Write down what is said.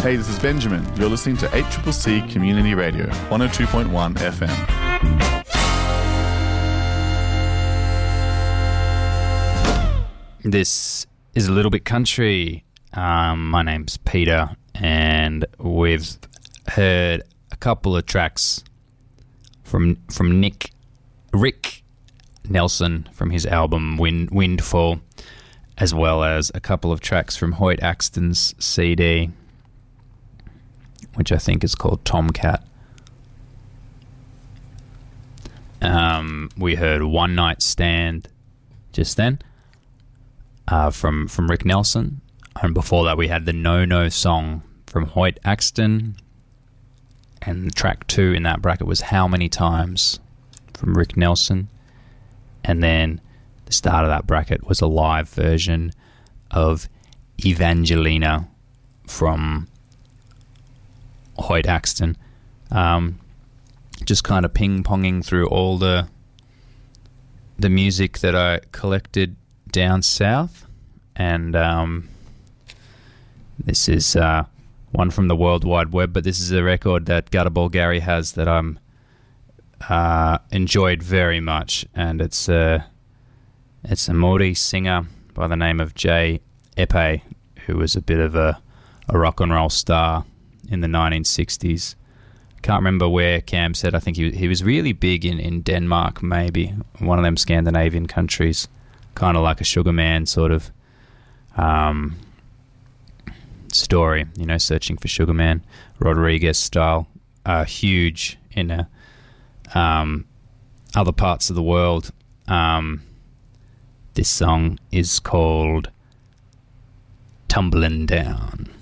Hey, this is Benjamin. You're listening to 8CCC Community Radio, 102.1 FM. This is a little bit country. My name's Peter, and we've heard a couple of tracks from Rick Nelson from his album Windfall, as well as a couple of tracks from Hoyt Axton's CD, which I think is called Tomcat. We heard One Night Stand just then from Rick Nelson, and before that we had the No song from Hoyt Axton, and track 2 in that bracket was How Many Times from Rick Nelson, and then the start of that bracket was a live version of Evangelina from Hoyt Axton. Just kind of ping-ponging through all the music that I collected down south, and this is one from the World Wide Web, but this is a record that Gutterball Gary has that I'm enjoyed very much, and it's a Maori singer by the name of Jay Epe, who was a bit of a rock and roll star in the 1960s. Can't remember where Cam said. I think he was really big in Denmark, maybe one of them Scandinavian countries, kind of like a Sugar Man sort of story, you know, searching for Sugar Man, Rodriguez style. Huge in other parts of the world. This song is called Tumbling Down.